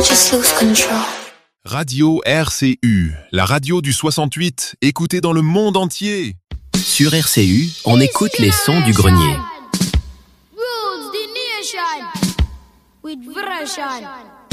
just lose control. Radio RCU, la radio du 68, écoutée dans le monde entier. Sur RCU, on écoute les sons du grenier. Rules the nation with version.